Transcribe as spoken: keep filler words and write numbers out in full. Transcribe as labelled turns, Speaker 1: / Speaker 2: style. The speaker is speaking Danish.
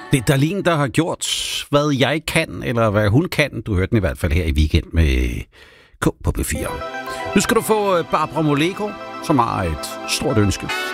Speaker 1: Det er Darlene, der har gjort, hvad jeg kan, eller hvad hun kan. Du hørte den i hvert fald her i Weekend med K på P fire. Nu skal du få Barbara Moleko, som har et stort ønske.